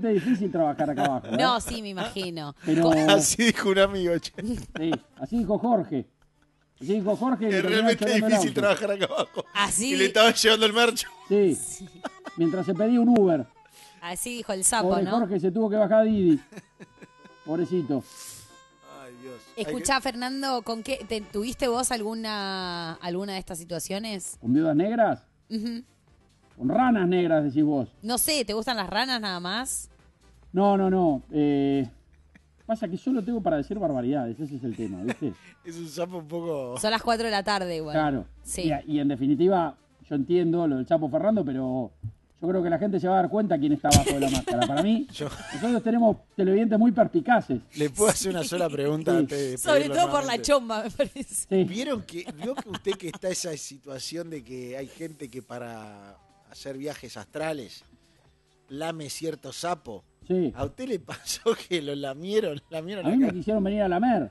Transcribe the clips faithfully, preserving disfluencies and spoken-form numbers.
realmente difícil trabajar acá abajo. ¿eh? No, sí, me imagino. Pero, Así dijo un amigo. Che. sí, así dijo Jorge. Así dijo Jorge. que Es terminó realmente chorando el difícil auto. trabajar acá abajo. Así, Y le estaban llevando el mercho. Sí. Mientras se pedía un Uber. así dijo el sapo, Pobre ¿no? Jorge se tuvo que bajar a Didi. Pobrecito. Ay, Dios. Hay Escuchá, Fernando, ¿con qué te, tuviste vos alguna alguna de estas situaciones? ¿Con viudas negras? Ujú. Con ranas negras, decís vos. No sé, ¿te gustan las ranas nada más? No, no, no. Eh, pasa que solo tengo para decir barbaridades. Ese es el tema, ¿viste? que es un sapo un poco... Son las cuatro de la tarde igual. Claro. Sí. Y, y en definitiva, yo entiendo lo del Chapo Ferrando, pero yo creo que la gente se va a dar cuenta quién está abajo de la máscara. Para mí, Yo- nosotros tenemos televidentes muy perspicaces. ¿Le puedo hacer una sola pregunta Sí. antes de Sobre despedirlo todo por la nuevamente? chomba, me parece. Sí. ¿Vieron que, vio que usted que está esa situación de que hay gente que para hacer viajes astrales lame cierto sapo? Sí. ¿A usted le pasó que lo lamieron? lamieron A mí me acá? quisieron venir a lamer.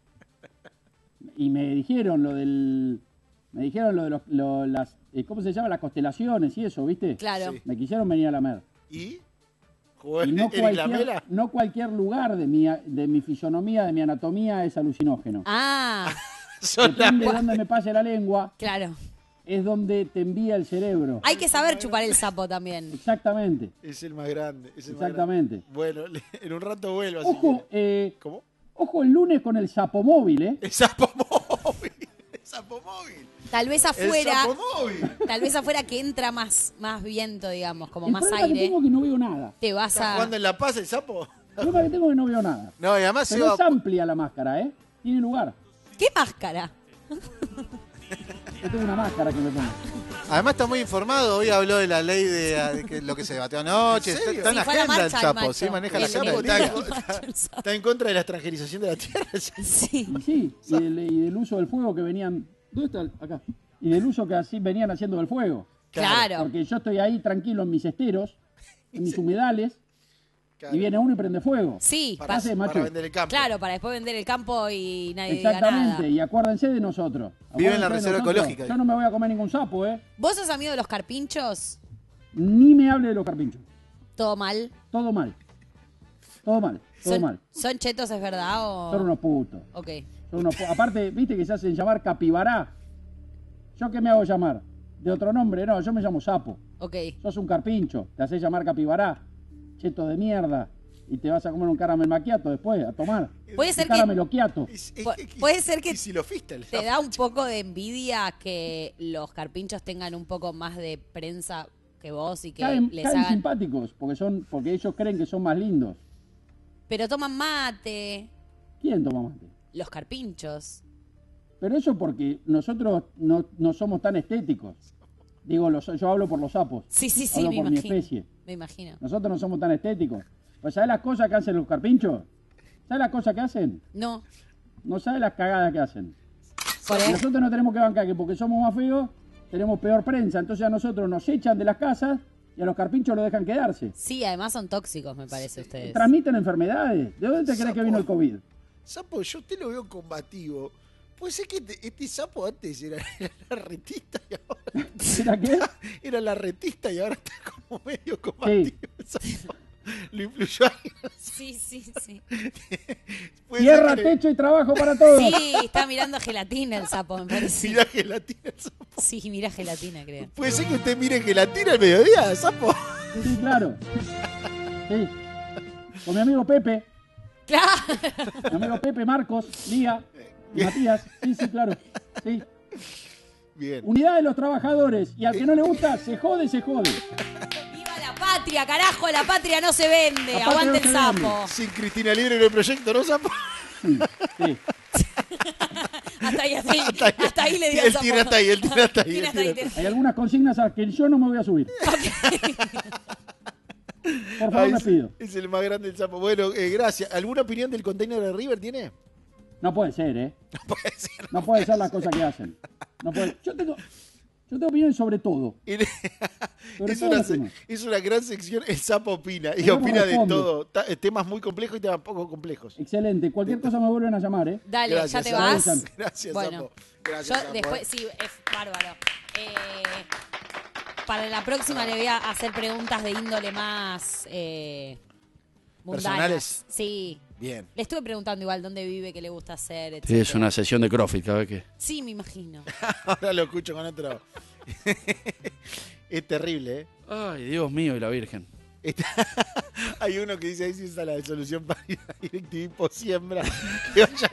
Y me dijeron lo del... Me dijeron lo de los... lo- las, eh, ¿Cómo se llama? Las constelaciones y eso, ¿viste? Claro. Sí. Me quisieron venir a lamer. ¿Y? ¿Jugó Y no Eric cualquier, Lamela? no cualquier lugar de mi, de mi fisonomía, de mi anatomía es alucinógeno. Ah, Son Depende de las- dónde me pase la lengua, claro. es donde te envía el cerebro. Hay que saber chupar el sapo también. Exactamente, Es el más grande. Es el más exactamente. grande. Bueno, le- en un rato vuelvo. Así Ojo, que- eh, ¿Cómo? ojo el lunes con el sapomóvil, ¿eh? El sapo móvil. El sapo móvil. Tal vez El afuera, sapo móvil. tal vez afuera que entra más, más viento, digamos, como El más problema que aire, tengo es que no veo nada. te vas ¿Está a... jugando en La Paz el sapo? El problema que tengo es que no veo nada. No, y además se Pero va... es amplia la máscara, ¿eh? Tiene lugar. ¿Qué máscara? Yo tengo una máscara que me pongo. Además está muy informado, hoy habló de la ley de, de que lo que se debatió anoche. ¿En Está, serio? está en Sí, la fue a la agenda el marcha el sapo, macho. sí, maneja la El- agenda. el- Está, el- en- el macho, el sapo. está en contra de la extranjerización de la tierra. Sí. Y sí, y del, y del uso del fuego que venían... ¿Dónde está? el- Acá. Y del uso que así venían haciendo del fuego. Claro. Porque yo estoy ahí tranquilo en mis esteros, en mis humedales, Claro. y viene uno y prende fuego. Sí, Para, pa- Pase, macho. para vender el campo. claro, para después vender el campo y nadie diga Exactamente, nada. y acuérdense de nosotros. Vive en la Acuérdense de reserva nosotros. ecológica. Yo no me voy a comer ningún sapo, ¿eh? ¿Vos sos amigo de los carpinchos? Ni me hable de los carpinchos. ¿Todo mal? Todo mal. Todo mal, todo ¿Son, mal. ¿Son chetos, es verdad? O... Son unos putos. Ok. Son unos pu- Aparte, viste que se hacen llamar capibará. ¿Yo qué me hago llamar? ¿De otro nombre? No, yo me llamo sapo. Ok. Sos un carpincho, te haces llamar capibará. Cheto de mierda. Y te vas a comer un caramel macchiato después, a tomar. Puede ser Un que caramelo quiato. Es- es- Pu- es- puede ser que y si lo fuiste el te sapo. da un poco de envidia que los carpinchos tengan un poco más de prensa que vos y que Caen, les caen hagan... simpáticos, porque son, porque ellos creen que son más lindos. Pero toman mate, ¿Quién toma mate? los carpinchos. Pero eso porque nosotros no, no somos tan estéticos. Digo, los, yo hablo por los sapos. Sí, sí, sí, Hablo me por mi imagino. especie. Me imagino. Nosotros no somos tan estéticos. Pues ¿sabes las cosas que hacen los carpinchos? ¿Sabes las cosas que hacen? No. No sabes las cagadas que hacen. Por Y ahí- nosotros no tenemos que bancar que porque somos más feos, tenemos peor prensa. Entonces a nosotros nos echan de las casas y a los carpinchos los dejan quedarse. Sí, además son tóxicos, me parece, ustedes. Transmiten enfermedades. ¿De dónde te crees que vino el COVID? Sapo, yo te lo veo combativo. Puede ser que este, este sapo antes era, era la retista y ahora ¿Era qué? era la retista y ahora está como medio combativo. el sapo. Lo influyó ahí. Sí, sí, sí. Puede Tierra, ser que le- techo y trabajo para todos. Sí, está mirando gelatina el sapo, me parece. Mirá gelatina el sapo. Sí, mira gelatina, creo. Puede ser que usted mire gelatina al mediodía, sapo. Sí, claro. Sí. Con mi amigo Pepe, Claro. mi amigo Pepe, Marcos, Lía, y Matías. Sí, sí, claro. Sí. Bien. Unidad de los trabajadores. Y al que no le gusta, se jode, se jode. ¡Viva la patria, carajo! La patria no se vende. La patria Aguante no el se sapo. Sin Cristina Libre no hay proyecto, ¿no, sapo? Sí, sí. Hasta ahí, hasta ahí, Hasta ahí. hasta ahí le dio Él el sapo. tira hasta ahí, él tira hasta ahí, Tira él hasta ahí, tira tira. Hay algunas consignas a las que yo no me voy a subir. Por favor, Ay, les es, pido. es el más grande el sapo. Bueno, eh, gracias. ¿Alguna opinión del container de River tiene? No puede ser, ¿eh? No puede ser. No puede ser las cosas que hacen. No puede. Yo tengo, yo tengo opinión sobre todo. Sobre Es todos una, los se- temas. es una gran sección. El sapo opina. Y ¿Cómo opina de responde? todo. Ta- Temas muy complejos y temas poco complejos. Excelente. Cualquier cosa me vuelven a llamar, ¿eh? Dale, Gracias, ya te sapo. vas. Gracias, Bueno, sapo. Gracias, yo sapo. después, sí, es bárbaro. Eh, para la próxima le voy a hacer preguntas de índole más, eh, mundanas. ¿Personales? Sí. Bien. Le estuve preguntando igual dónde vive, qué le gusta hacer, Sí, etcétera. es una sesión de CrossFit cada vez que... Sí, me imagino. Ahora lo escucho con otro. Es terrible, ¿eh? Ay, Dios mío y la Virgen. Está- Hay uno que dice ahí si esa es la solución para ir a DirecTV por siembra. Que vaya-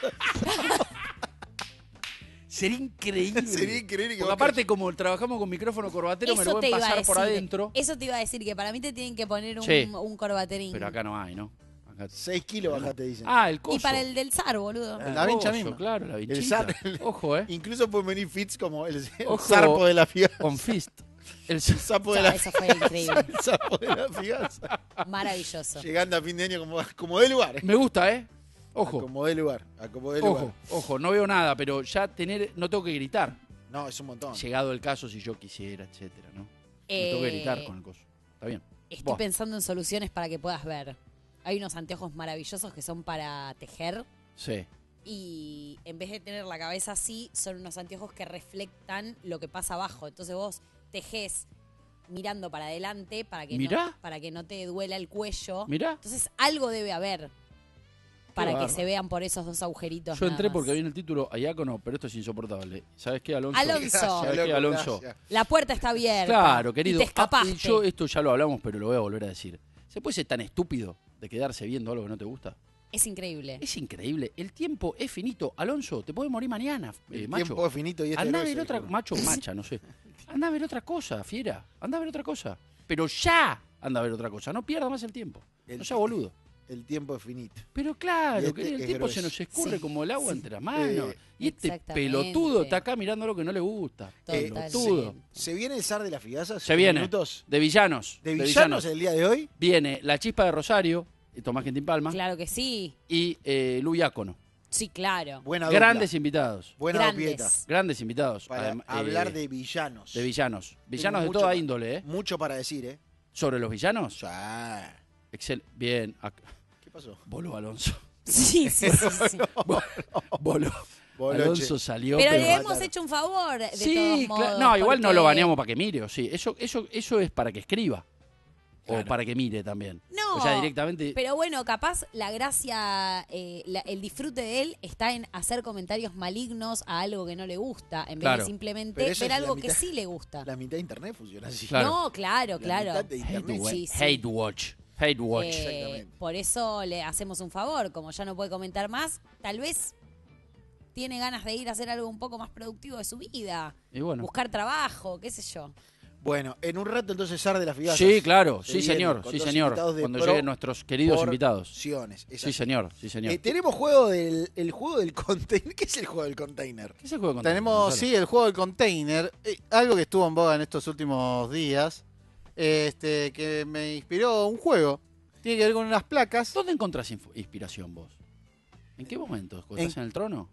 Sería increíble. Sería increíble que Porque vos aparte, como trabajamos con micrófono corbatero, me lo Eso te pueden iba a pasar decir. por adentro. Eso te iba a decir, que para mí te tienen que poner un, Sí. un corbaterín. Pero acá no hay, ¿no? Acá... seis kilos acá te dicen. Ah, el coso. Y para el del zar, boludo. El La vincha coso, misma. Claro, la El vinchita. zar- Ojo, ¿eh? Incluso pueden venir fits como el, el Ojo. zarpo de la figaza. On fist. El... El sapo O de sea, la eso fue increíble. el sapo de la figaza. Maravilloso. Llegando a fin de año como, como de lugar. Me gusta, ¿eh? Ojo. Como de lugar. A como de lugar. Ojo, ojo, no veo nada, pero ya tener, no tengo que gritar. No, es un montón. Llegado el caso, si yo quisiera, etcétera, ¿no? No Eh, tengo que gritar con el coso. Está bien. Estoy Buah. pensando en soluciones para que puedas ver. Hay unos anteojos maravillosos que son para tejer Sí. y en vez de tener la cabeza así, son unos anteojos que reflectan lo que pasa abajo. Entonces vos tejés mirando para adelante para que, no, Mirá. para que no te duela el cuello. Mirá. Entonces algo debe haber para que bárbaro. se vean por esos dos agujeritos. Yo nada entré más. porque viene el título Ayácono, pero esto es insoportable. ¿Sabes qué, Alonso? Alonso. ¿Sabes qué, loco, Alonso? gracias. La puerta está abierta. Claro, querido. Y te Ah, escapaste. y yo esto ya lo hablamos, pero lo voy a volver a decir. ¿Se puede ser tan estúpido de quedarse viendo algo que no te gusta? Es increíble. Es increíble. El tiempo es finito. Alonso, te puedes morir mañana, eh, El macho. tiempo es finito y este Andá a grueso, ver otra... disculpa. Macho, macha, no sé. Anda a ver otra cosa, fiera. Anda a ver otra cosa. Pero ya anda a ver otra cosa. No pierda más el tiempo. El- No sea boludo. El tiempo es finito. Pero claro, Y este querido, el es tiempo grueso. se nos escurre Sí, como el agua sí. entre las manos. Eh, y este Exactamente. pelotudo está acá mirando lo que no le gusta. Totalmente. Pelotudo. ¿Se viene el zar de las figazas? Se ¿En viene. minutos? De villanos. ¿De villanos el día de hoy? Viene La Chispa de Rosario, y Tomás Quintín Palma, Claro que sí. y eh, Lu Diácono. Sí, claro. Buena dupla. Grandes invitados. Buena Grandes. dupleta. Grandes invitados. Para Adem- eh, hablar de villanos. de villanos. Villanos de mucho toda pa- índole, ¿eh? Mucho para decir, ¿eh? Sobre los villanos. O sea, Excel. Bien. Ac- ¿qué pasó? Voló Alonso. Sí, sí, sí. sí. Voló. Boloche. Alonso salió. Pero pero- le hemos hecho un favor, de Sí, todos cla- modos. no, igual no porque- lo baneamos para que mire, o sí. Eso, eso, eso es para que escriba. O Claro. para que mire también. No, O sea, directamente. pero bueno, capaz la gracia, eh, la- el disfrute de él está en hacer comentarios malignos a algo que no le gusta, en vez Claro. de simplemente Pero eso ver es la algo que mitad- sí le gusta. La mitad de internet funciona así. Claro. No, claro, La claro. mitad de Hate, internet. wa- Sí, sí. hate watch. Hate watch. Eh, Exactamente. por eso le hacemos un favor, como ya no puede comentar más, tal vez tiene ganas de ir a hacer algo un poco más productivo de su vida, y bueno. buscar trabajo, qué sé yo. Bueno, en un rato entonces zar de las figazas. Sí, claro. Se Sí, viene señor. con Sí, dos señor. invitados de Cuando pro lleguen nuestros queridos por invitados. Opciones. Es Sí, así. señor. Sí, señor. Eh, tenemos juego del el juego del container. ¿Qué es el juego del container? ¿Qué se juega con Tenemos, Gonzalo? sí, el juego del container, eh, algo que estuvo en boga en estos últimos días, este, que me inspiró un juego. Tiene que ver con unas placas. ¿Dónde encontrás info- inspiración vos? ¿En qué momento? ¿Cuando En- ¿Estás en el trono?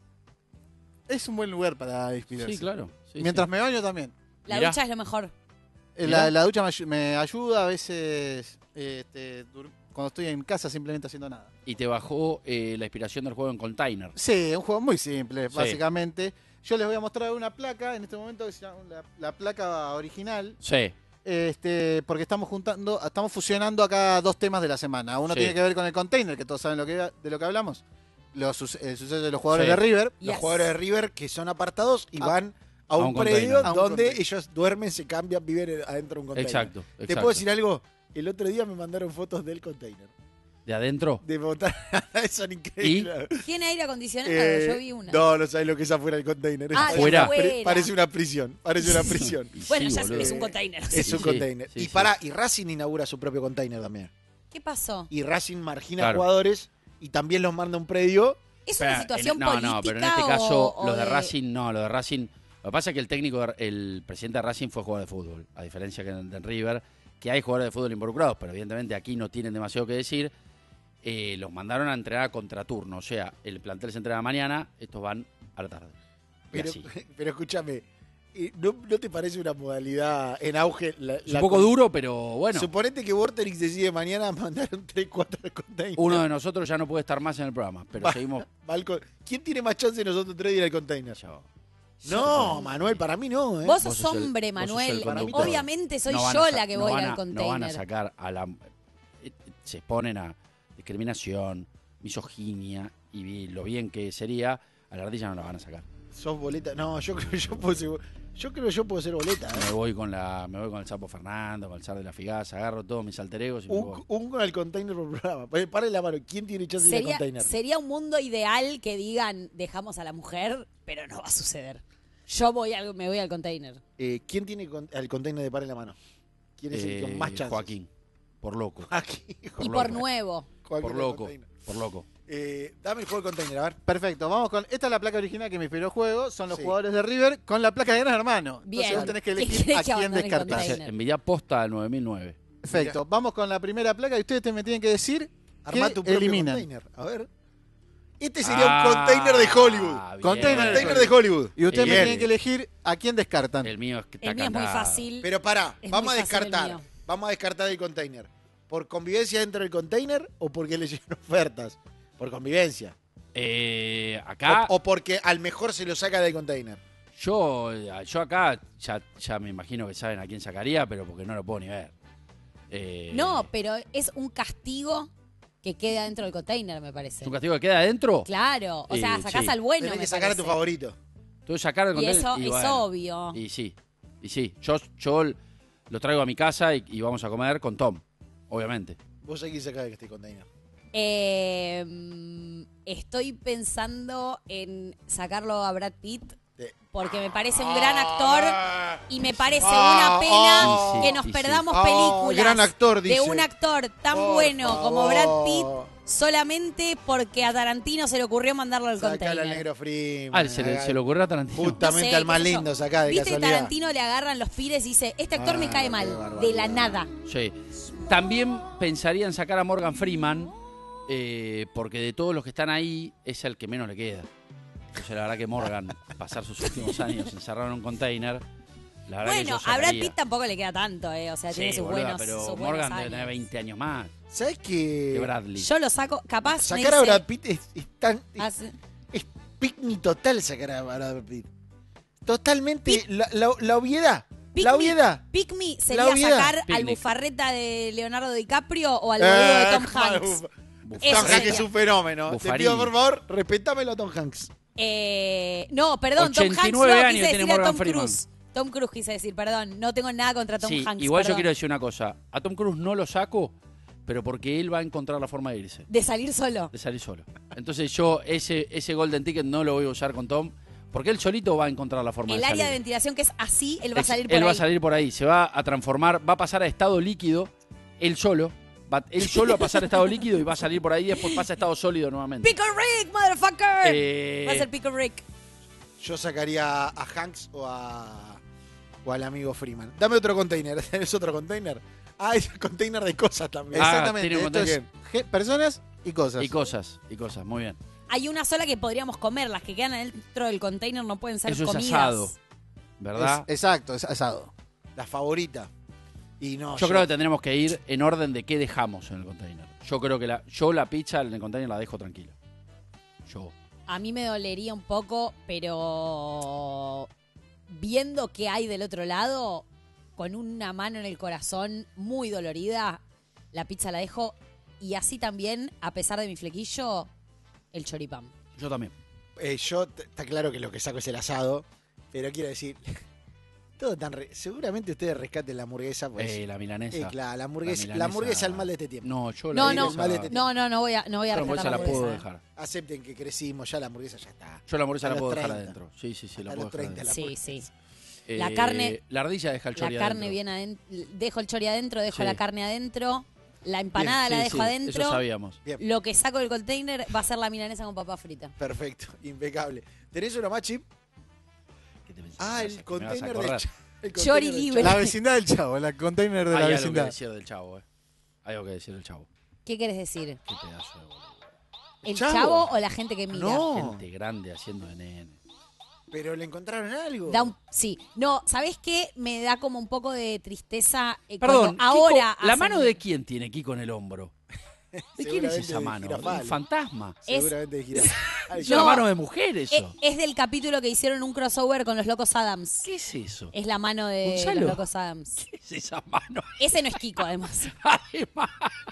Es un buen lugar para inspirarse. Sí, claro. Sí, Mientras sí. me baño también. La Mirá. ducha es lo mejor. Eh, Mirá. La, la ducha me, ayu- me ayuda a veces este, dur- cuando estoy en casa simplemente haciendo nada. Y te bajó eh, la inspiración del juego en container. Sí, un juego muy simple, Sí. básicamente. Yo les voy a mostrar una placa en este momento que se llama la, la placa original. Sí. Este, porque estamos juntando, estamos fusionando acá dos temas de la semana. Uno Sí. tiene que ver con el container, que todos saben lo que, de lo que hablamos. Los, suce- el suceso de los jugadores Sí. de River. Los Yes. jugadores de River que son apartados y A- van a a un, un predio container. A un donde container. ellos duermen, se cambian, viven adentro de un container. Exacto. ¿Te exacto. puedo decir algo? El otro día me mandaron fotos del container. ¿De adentro? De montar. Son increíbles. ¿Tiene aire acondicionado? Eh, Yo vi una. No, no sabes lo que es afuera del container. Ah, Es- ¿Afuera? afuera. Parece una prisión. Parece una prisión. Y Bueno, sí, ya boludo. es un container. Es Sí, un sí, container. sí, y sí. pará, y Racing inaugura su propio container también. ¿Qué pasó? Y Racing margina Claro. jugadores y también los manda a un predio. ¿Es Pero una en- situación no, política no, pero en este caso, o- o los de Racing, no, los de Racing. Lo que pasa es que el técnico, de- el presidente de Racing fue jugador de fútbol, a diferencia que en, de River, que hay jugadores de fútbol involucrados, pero evidentemente aquí no tienen demasiado que decir. Eh, los mandaron a entrenar a contraturno, o sea, el plantel se entrena mañana, estos van a la tarde. Y Pero, así. pero escúchame, eh, ¿no, ¿no te parece una modalidad en auge? La, Es un la poco con- duro, pero bueno. Suponete que Vorterix decide mañana mandar un tres cuatro container. Uno de nosotros ya no puede estar más en el programa, pero Va- seguimos. va al con- ¿Quién tiene más chance de nosotros tres de ir al container? Yo. No, Manuel, para mí no. ¿eh? Vos Vos sos sos el- hombre, vos sos Manuel. el conductor. Obviamente soy No van yo a sa- la que no voy van al a- container. No van a sacar a la. eh, Se exponen a, discriminación, misoginia y vi- lo bien que sería, a la ardilla no la van a sacar. Sos boleta. No, yo creo que yo puedo ser, yo creo que yo puedo ser boleta. ¿eh? Me voy con la, me voy con el Sapo Fernando, con el Zar de la Figaza, agarro todos mis alter egos y me Un, voy. un con el container por programa. Pare la mano. ¿Quién tiene chance de ir al Sería, container? sería un mundo ideal que digan dejamos a la mujer, pero no va a suceder. Yo voy al, me voy al container. Eh, ¿Quién tiene con- al container de par en la mano? ¿Quién es el con Eh, más chances? Joaquín, por loco, Aquí. Y Por por loco. nuevo. Joaquín por al loco, container. por loco. Eh, dame el juego de container, a ver. Perfecto, vamos con. Esta es la placa original que me inspiró el juego. Son los Sí. jugadores de River con la placa de Gran Hermano. Bien. Entonces vos tenés que ¿Quién elegir quiere a que quién abandone el descartar. container? Entonces, envidia posta al nueve mil nueve. Perfecto, vamos con la primera placa y ustedes te me tienen que decir Armá que tu propio eliminan. container. A ver. Este sería un container de Hollywood. Ah, bien. Container Container de Hollywood. Y ustedes me Bien. tienen que elegir a quién descartan. El mío es que está El mío es muy cantado. fácil. Pero pará, Es vamos a muy fácil el descartar. mío. Vamos a descartar el container. ¿Por convivencia dentro del container o porque le llegan ofertas? Por convivencia. Eh, acá, O, o porque al mejor se lo saca del container. yo, yo acá ya, ya me imagino que saben a quién sacaría, pero porque no lo puedo ni ver. Eh, No, pero es un castigo que queda dentro del container, me ¿Es parece. un castigo que queda adentro? Claro, o Eh, sea, sacás sí. al bueno. Tenés me que sacar a tu parece. favorito. Tú sacar el Y container eso y es bueno, obvio. Y sí, y sí. Yo, yo lo traigo a mi casa y, y vamos a comer con Tom, obviamente. Vos hay que sacar este container. Eh, mm, estoy pensando en sacarlo a Brad Pitt Sí. porque me parece un gran actor y me parece Ah, una pena ah, sí, que nos y sí. perdamos Ah, películas gran actor, de dice. un actor tan Por bueno como favor. Brad Pitt solamente porque a Tarantino se le ocurrió mandarlo al Sacalo container. al negro Freeman. Ah, se le, haga- se le ocurrió a Tarantino. Justamente No sé, al más qué sé yo. lindo sacá de ¿Viste que casualidad. Tarantino le agarran los pires y dice, este actor me Ah, cae qué mal, barbaridad. de la nada? Sí. También pensaría en sacar a Morgan Freeman, eh, porque de todos los que están ahí es el que menos le queda. Entonces la verdad que Morgan, pasar sus últimos años encerrado en un container, la verdad que Bueno, yo a Brad sacaría. Pitt tampoco le queda tanto, eh, o sea, tiene Sí, sus boluda, buenos, pero sus buenos Morgan debe años. tener veinte años más ¿Sabes que que Bradley. Yo lo saco, capaz me sacar a dice- Brad Pitt es, es tan. Es, hace- es picnic total sacar a Brad Pitt. Totalmente. La, la- la obviedad. Pick la me- obviedad. Pick me La sería obviedad. sacar al Picnic. bufarreta de Leonardo DiCaprio o al boludo de Eh, Tom claro, Hanks. Tom Eso Hanks sería. es un fenómeno. Te Buffarini. pido, por favor, respetámelo a Tom Hanks. Eh, no, perdón, Tom Hanks ochenta y nueve no, años quise tiene decir a Morgan Tom Freeman. Cruise. Tom Cruise quise decir, perdón, no tengo nada contra Tom Sí, Hanks. igual yo perdón. quiero decir una cosa. A Tom Cruise no lo saco, pero porque él va a encontrar la forma de irse, De salir solo. de salir solo. Entonces yo ese, ese Golden Ticket no lo voy a usar con Tom, porque él solito va a encontrar la forma El de salir. área de ventilación que es así, él va a Ex- salir por él ahí. va a salir por ahí, se va a transformar, va a pasar a estado líquido, él solo, va él solo a pasar a estado líquido y va a salir por ahí y después pasa a estado sólido nuevamente. Pickle Rick, motherfucker. Eh, Va a ser Pickle Rick. Yo sacaría a Hanks o a o al amigo Freeman. Dame otro container. ¿Tenés otro container? Ah, es un container de cosas también. Ah, Exactamente. tiene un Esto es montón. ge- personas y cosas. y cosas, y cosas, muy bien. Hay una sola que podríamos comer, las que quedan dentro del container no pueden ser Eso es comidas. asado, ¿verdad? Es- exacto, es asado. La favorita. Y no, yo, creo que tendremos que ir en orden de qué dejamos en el container. Yo creo que la, yo la pizza en el container la dejo tranquila. Yo. A mí me dolería un poco, pero viendo qué hay del otro lado, con una mano en el corazón muy dolorida, la pizza la dejo. Y así también, a pesar de mi flequillo, el choripán. Yo también. Eh, yo, t- está claro que lo que saco es el asado, pero quiero decir, todo tan... re- seguramente ustedes rescaten la hamburguesa, pues... Eh, la milanesa. eh, claro, la hamburguesa, la milanesa- hamburguesa es el mal de este tiempo. No, yo No, la no, hamburguesa- no, no, no voy a, no voy a yo la rescatar hamburguesa la la puedo hamburguesa. dejar. Acepten que crecimos, ya la hamburguesa ya está. Yo la hamburguesa A la los puedo dejar treinta. adentro. Sí, sí, sí, la A puedo los dejar treinta adentro. la Sí, sí. Eh, La carne- La ardilla deja el chori La carne adentro. viene adentro. Dejo el chori adentro, dejo Sí. la carne adentro. La empanada Bien, la sí, dejo sí, adentro. Eso sabíamos. Bien, Lo que saco del container va a ser la milanesa con papa frita. perfecto, impecable. ¿Tenés una más, Chip? ¿Qué te pensás? Ah, ¿Que el me vas a container correr? del Cha- el Chori container del libre. Cha- La vecindad del chavo, la container de la Hay algo que vecindad. decir del chavo, eh. Hay algo que decir del chavo. ¿Qué quieres decir? Qué pedazo de boludo. ¿El Chavo. chavo, o la gente que mira? No. Gente grande haciendo de nene. Pero le encontraron algo. Da un- sí. No, ¿sabés qué? Me da como un poco de tristeza. eh, Perdón, cuando ahora. Kiko, ¿la hacen- mano de quién tiene Kiko en el hombro? ¿De quién es Seguramente esa de mano? Girafales. Un fantasma. Es- Seguramente de girar. Ay, Es No. una mano de mujer Eh, eso. es del capítulo que hicieron un crossover con los Locos Adams. ¿Qué es eso? Es la mano de Gonzalo. los Locos Adams. ¿Qué es esa mano? Ese no es Kiko, además. Además,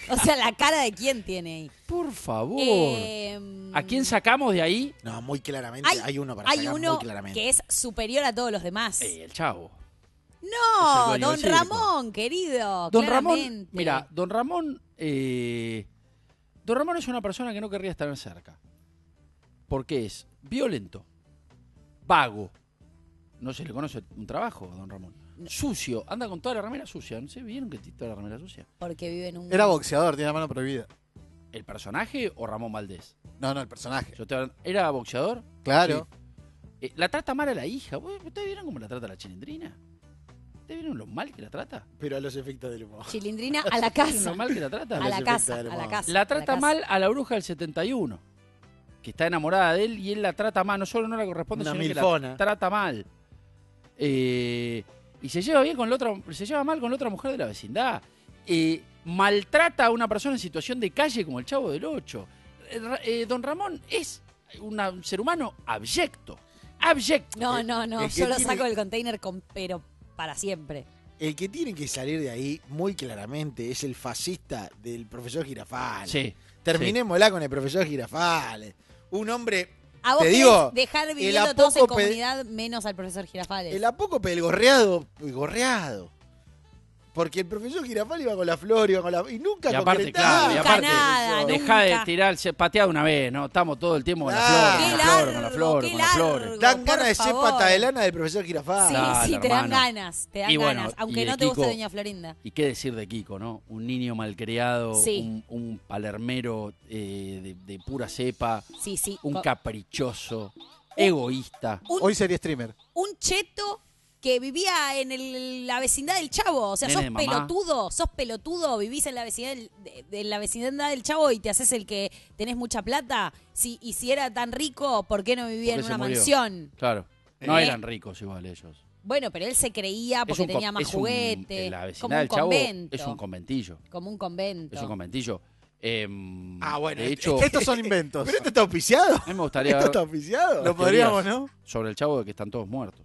O sea, la cara de quién tiene ahí. Por favor. Eh, ¿A quién sacamos de ahí? No, muy claramente Hay, hay, uno para hay sacar uno muy claramente. que es superior a todos los demás. Eh, el Chavo. Es No, el dueño don del circo. Ramón, querido. Don Ramón, claramente. mira, Don Ramón, eh, Don Ramón es una persona que no querría estar cerca. Porque es violento, vago. No se le conoce un trabajo a Don Ramón. Sucio, anda con toda la remera sucia. No sé, ¿vieron que tiene toda la remera sucia? Porque vive en un... Era boxeador, tiene la mano prohibida. ¿El personaje o Ramón Valdés? No, no, el personaje. Yo te hablo- ¿Era boxeador? Claro. Eh, ¿La trata mal a la hija? ¿Ustedes vieron cómo la trata la Chilindrina? ¿Ustedes vieron lo mal que la trata? Pero a los efectos del humor. Chilindrina a la ¿Vieron casa. lo mal que la trata? A los la efectos casa, a del la humor. casa. La a trata casa. mal a la bruja del setenta y uno, que está enamorada de él y él la trata mal. No solo no la corresponde, Una sino que milfona. la trata mal. Eh, y se lleva bien con la otra, se lleva mal con la otra mujer de la vecindad. Eh, maltrata a una persona en situación de calle como el Chavo del Ocho. Eh, Ra- eh, Don Ramón es una- un ser humano abyecto. Abyecto. No, no, no. El que Yo lo tiene- saco del container con pero para siempre. El que tiene que salir de ahí muy claramente es el fascista del profesor Girafales. Sí. Terminémosla con el profesor Girafales. Un hombre, A vos Te querés digo, dejar el viviendo todos en apócope- comunidad menos al profesor Girafales. el apócope del gorreado, el gorreado. Porque el profesor Girafales iba con la flor, iba con la... Y nunca Y aparte, concretaba. claro, y Nunca aparte, nada, deja de nunca. tirarse, patear una vez, ¿no? Estamos todo el tiempo con las Claro. flores, con Qué las flores, con las largo, flores, qué con las flores. largo. Dan por ganas de ser favor. pata de lana del profesor Sí, Girafales. Dale, sí, te dan hermano. ganas, te dan Y bueno, ganas. y Aunque de no te guste Kiko- Doña Florinda. Y qué decir de Kiko, ¿no? Un niño malcriado, Sí. un, un palermero eh, de, de pura cepa, Sí, sí. un Co- caprichoso, egoísta. un, Hoy sería streamer. un cheto que vivía en el- la vecindad del Chavo. O sea, Nene sos de mamá. pelotudo, sos pelotudo, vivís en la vecindad del, de, de la vecindad del Chavo y te haces el que tenés mucha plata. Si, y si era tan rico, ¿por qué no vivía ¿Por qué en se una murió? mansión? Claro, no ¿Eh? eran ricos igual ellos. Bueno, pero él se creía porque Es un tenía con- más es un- juguete. en la como vecindad un del Chavo convento. es un conventillo. Como un convento. Es un conventillo. Em, Ah, bueno, de este- hecho, Estos son inventos. ¿Pero esto está auspiciado? a mí me gustaría ¿Esto ver está auspiciado? Lo podríamos, ¿no? sobre el Chavo de que están todos muertos.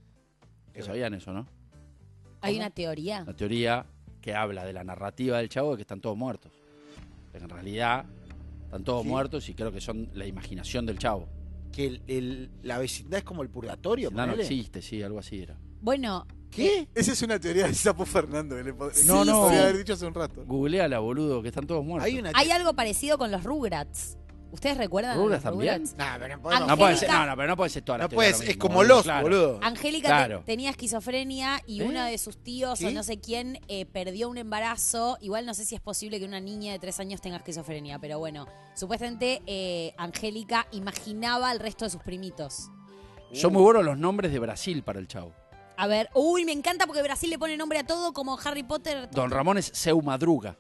Que sabían eso, ¿no? Hay una teoría. La teoría que habla de la narrativa del Chavo de que están todos muertos. Pero en realidad están todos ¿Sí? muertos y creo que son la imaginación del Chavo. Que el- el- la vecindad es como el purgatorio. No, no ponele. existe, sí, algo así era. Bueno, ¿Qué? Esa es una teoría de Sapo Fernando que le pod- Sí, No, no. podría sí. haber dicho hace un rato. Googleala, boludo, que están todos muertos. Hay una... hay algo parecido con los Rugrats. ¿Ustedes recuerdan? a ¿Rugrats los también? Rugrats? Nah, pero no podemos- No puede ser, Angélica- no, no, pero no puede ser toda la No teoría puede lo ser, es mismo, como boludo, los, claro. boludo. Angélica Claro. te- tenía esquizofrenia y ¿Eh? uno de sus tíos o ¿Qué? no sé quién eh, perdió un embarazo. Igual no sé si es posible que una niña de tres años tenga esquizofrenia, pero bueno, supuestamente eh, Angélica imaginaba al resto de sus primitos. Son muy buenos los nombres de Brasil para el Chavo. A ver, uy, me encanta porque Brasil le pone nombre a todo como Harry Potter. Don Ramón es Seu Madruga.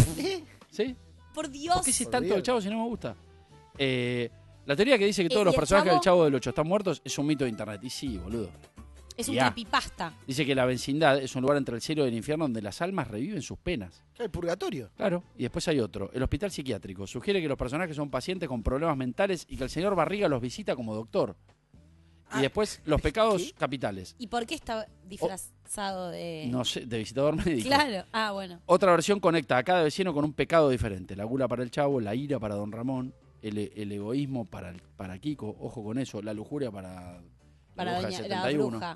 ¿Sí? Por Dios. ¿Por qué si Por tanto Dios. el Chavo si no me gusta? Eh, la teoría que dice que todos ¿y los el personajes Chavo? del Chavo del Ocho están muertos es un mito de internet. Y sí, boludo. Es un Ya. creepypasta. Dice que la vecindad es un lugar entre el cielo y el infierno donde las almas reviven sus penas. El purgatorio. Claro. Y después hay otro. El hospital psiquiátrico. Sugiere que los personajes son pacientes con problemas mentales y que el señor Barriga los visita como doctor. Y Ah, después los pecados ¿qué? capitales. ¿Y por qué está disfrazado de...? No sé, de visitador médico. Claro. Ah, bueno. Otra versión conecta a cada vecino con un pecado diferente. La gula para el Chavo, la ira para Don Ramón, el, el egoísmo para, el- para Kiko, ojo con eso, la lujuria para, Para la bruja doña, del la setenta y uno. bruja.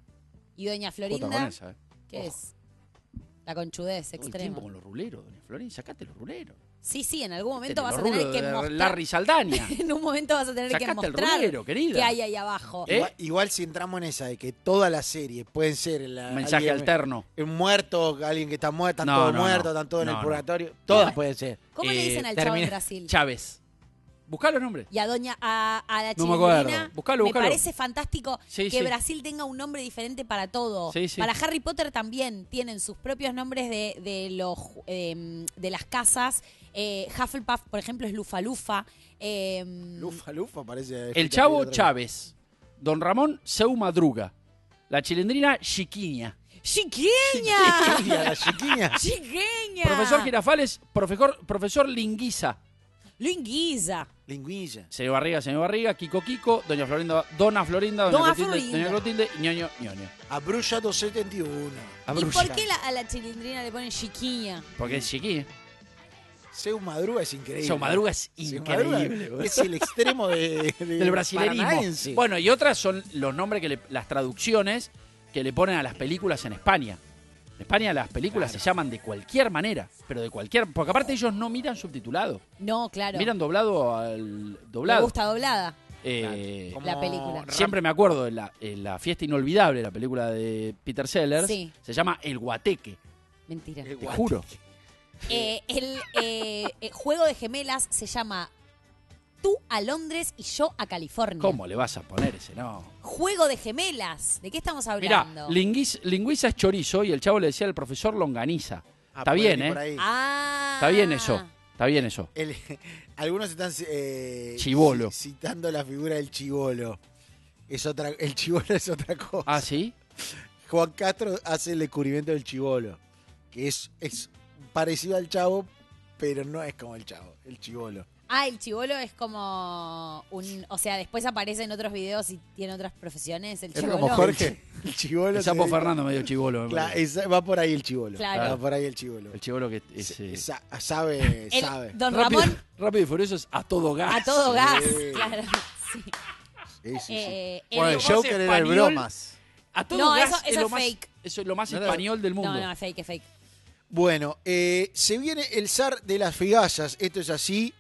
Y doña Jota Florinda, con esa, eh. ¿qué Ojo. es? La conchudez Todo el extrema. tiempo con los ruleros, doña Florín, sacate los ruleros. Sí, sí, en algún Métete momento vas los a tener rulos que de mostrar. Larry Saldaña. En un momento vas a tener que Sacate el mostrar rulero, querida. qué hay ahí abajo. ¿Eh? Igual, igual si entramos en esa de que toda la serie pueden ser la, Mensaje alguien- alterno. un muerto, alguien que está muerto, están No, todos no, muertos, no. están todos en No, el no. purgatorio. Todas pueden ser. ¿Cómo le Eh, dicen al chavo en termina- Brasil? Chávez. Buscá los nombres. Y a doña a, a la No me acuerdo. chilindrina, Buscalo, me buscalo. parece fantástico Sí, que sí. Brasil tenga un nombre diferente para todo. Sí, sí. Para Harry Potter también tienen sus propios nombres de, de los eh, de las casas. Eh, Hufflepuff, por ejemplo, es Lufa Lufa. Eh, Lufa, lufa, parece. El Chavo Chávez. Don Ramón Seu Madruga. La chilindrina Chiquiña. ¡Chiqueña! La chiquiña. ¡Chiqueña! Profesor Girafales, profesor, profesor Linguiza. Linguiza. Lingüilla. Señor Barriga, señor Barriga, Kiko Kiko, Doña Florinda, Dona Florinda, Doña Dona Clotilde, Florinda. Doña Clotilde y Ñoño Ñoño. Abrulla doscientos setenta y uno. ¿Y por qué la- a la chilindrina le ponen chiquiña? Porque es chiquilla. Seu Madruga es increíble. Seu Madruga es Seu Madruga increíble. es el extremo de, de- Del brasilerismo. paranaense. Bueno, y otras son los nombres que le- las traducciones que le ponen a las películas en España. En España las películas Claro. se llaman de cualquier manera, pero de cualquier, porque aparte ellos no miran subtitulado, No, claro. miran doblado al Me doblado. gusta doblada. Eh, Como la película. Ram- Siempre me acuerdo de la, en la fiesta inolvidable, la película de Peter Sellers, Sí. se llama El Guateque, Mentira. El te Guateque. juro. Eh, el eh, eh, juego de gemelas se llama Tú a Londres y yo a California. ¿Cómo le vas a poner ese no? Juego de gemelas. ¿De qué estamos Mirá, hablando? linguis- lingüiza es chorizo y el chavo le decía al profesor longaniza. Ah, Está por bien, ahí, ¿eh? por ahí. Ah. Está bien eso, está bien eso. El- algunos están eh, Chibolo. ci- citando la figura del chibolo. Es otra, el chibolo es otra cosa. Ah, ¿sí? Juan Castro hace el descubrimiento del chibolo, que es, es parecido al chavo, pero no es como el chavo, el chibolo. Ah, el chibolo es como un... O sea, después aparece en otros videos y tiene otras profesiones. El Es chibolo. como Jorge. El chibolo El se sapo dedica- Fernando medio chivolo. me Cla- parece. es- va por ahí el chibolo. Claro. Va por ahí el chibolo. El chivolo que es... Se- eh, sa- sabe, El- sabe. Don rápido, Ramón rápido y furioso es a todo gas. a todo gas. Sí. Claro. Sí. Sí, sí, sí. Eh, el- Bueno, el lenguaje Joker era el español. bromas. A todo No, gas eso- es, eso lo es más, fake. eso es lo más No era- español del mundo. No, no, es fake, es fake. Bueno, eh, se viene el zar de las figallas. Esto es así.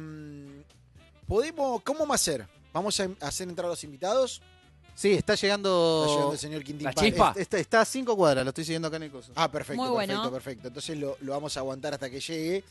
Em, ¿Podemos, ¿Cómo va a ser? ¿Vamos a hacer entrar a los invitados? Sí, está llegando. Está llegando el señor Quintín La Páez. chispa. Está, está a cinco cuadras, lo estoy siguiendo acá en el coso. Ah, perfecto, Muy bueno. perfecto, perfecto. Entonces lo, lo vamos a aguantar hasta que llegue.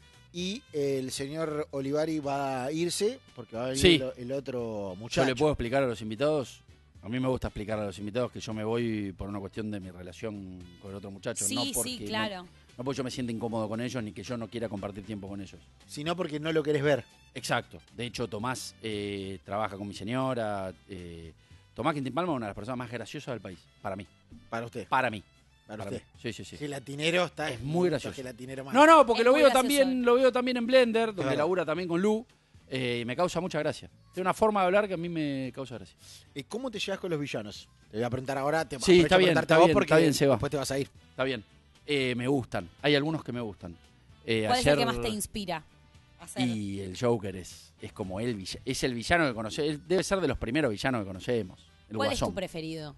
Y el señor Olivari va a irse porque va a venir Sí. el, el otro Yo muchacho. le puedo explicar a los invitados. A mí me gusta explicar a los invitados que yo me voy por una cuestión de mi relación con el otro muchacho. Sí, no porque, sí, no- claro. No, porque yo me sienta incómodo con ellos ni que yo no quiera compartir tiempo con ellos. Sino porque no lo querés ver. Exacto. De hecho, Tomás eh, trabaja con mi señora. eh, Tomás Quintín Palma es una de las personas más graciosas del país. Para mí. Para usted. Para mí. Para Para usted. mí. Sí, sí, sí. Gelatinero está. Es muy gracioso. Gelatinero más. No, no, porque Es lo muy veo gracioso. también, lo veo también en Blender, donde verdad. labura también con Lu. eh, y me causa mucha gracia. Tiene una forma de hablar que a mí me causa gracia. Eh, ¿Cómo te llevas con los villanos? Te voy a preguntar ahora. Te Sí, aprovecho está a bien, preguntarte está a vos bien, porque está bien, Seba. después te vas a ir. Está bien. Eh, me gustan. Hay algunos que me gustan. Eh, ¿Cuál es ayer- el que más te inspira a hacer? Y el Joker es, es como el villano. Es el villano que conocemos. Debe ser de los primeros villanos que conocemos. El ¿Cuál es Guasón. tu preferido?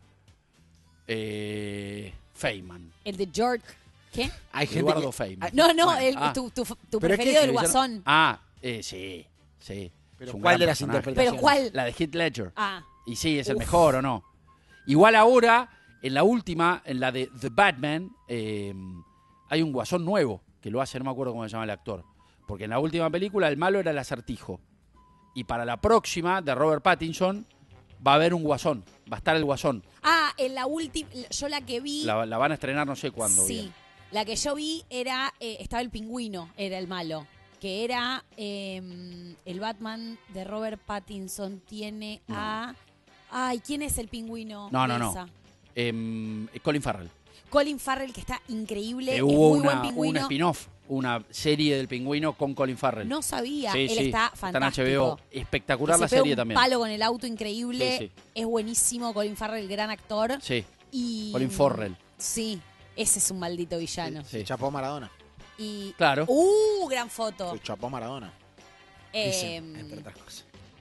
Eh, Feynman. ¿El de George? ¿Qué? Hay gente Eduardo que- Feynman. No, no, Bueno, el, ah. tu, tu, tu Pero es que preferido del ¿El villano? Guasón. Ah, eh, sí, sí. Pero Es un ¿cuál gran de las personaje. interpretaciones? ¿Pero cuál? La de Heath Ledger. Ah, Y sí, es el Uf. mejor o no. Igual ahora, en la última, en la de The Batman, eh, hay un guasón nuevo que lo hace, no me acuerdo cómo se llama el actor. Porque en la última película el malo era el acertijo. Y para la próxima, de Robert Pattinson, va a haber un guasón. Va a estar el guasón. ah en la última, yo la que vi... La, la van a estrenar no sé cuándo. Sí, bien. la que yo vi era, eh, estaba el pingüino, era el malo. Que era eh, el Batman de Robert Pattinson tiene a... Ay, ¿quién es el pingüino? No, de no, no. esa? Em, Colin Farrell. Colin Farrell, que está increíble, Que es hubo muy buen una, un pingüino. spin-off, una serie del pingüino con Colin Farrell. No sabía, Sí, él sí, está está en fantástico. H B O. Espectacular Que la se pega serie un también. palo con el auto increíble, Sí, sí. es buenísimo, Colin Farrell, gran actor. Sí, Y, Colin Farrell. Sí, ese es un maldito villano. sí. Se chapó Maradona. Y, Claro. uh, gran foto. Se chapó Maradona. Eh, Dicen, entre otras cosas.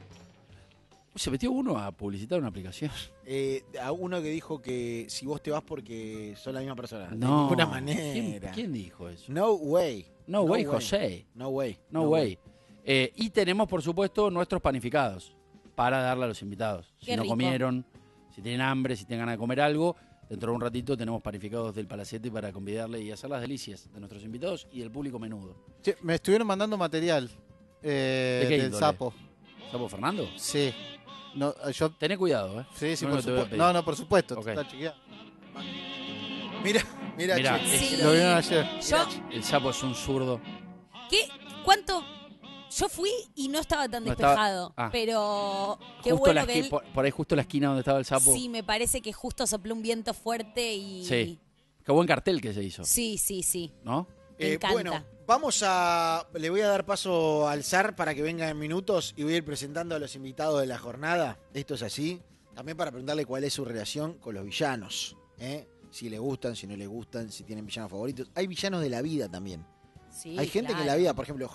Se metió uno a publicitar una aplicación. Eh, a uno que dijo que si vos te vas porque sos la misma persona. De No. ninguna ¿Quién, manera. quién dijo eso? No way. No, way, José. No way. No, way. Eh, y tenemos, por supuesto, nuestros panificados para darle a los invitados. Si Qué no rico. comieron, si tienen hambre, si tienen ganas de comer algo, dentro de un ratito tenemos panificados del Palacete para convidarle y hacer las delicias de nuestros invitados y del público menudo. Che, me estuvieron mandando material eh, ¿De qué del índole? sapo. ¿Sapo Fernando? Sí. No, yo. Tené cuidado, ¿eh? Sí, sí, No, por no te voy a supuesto. pedir. No, no, por supuesto. Ok. Está chequeado. Mira, mira, Mirá, che. Sí. Lo vieron ayer. Yo, El sapo es un zurdo. ¿qué? ¿Cuánto? Yo fui y no estaba tan No estaba- despejado, ah. pero qué Justo bueno la que esqui- él... por, por ahí justo la esquina donde estaba el sapo. Sí, me parece que justo sopló un viento fuerte y... Sí. Qué buen cartel que se hizo, Sí, sí, sí. ¿no? Me Eh, encanta. bueno, vamos a. Le voy a dar paso al zar para que venga en minutos y voy a ir presentando a los invitados de la jornada. Esto es así. También para preguntarle cuál es su relación con los villanos. ¿eh? Si le gustan, si no le gustan, si tienen villanos favoritos. Hay villanos de la vida también. Sí, Hay gente que en la claro. vida, por ejemplo,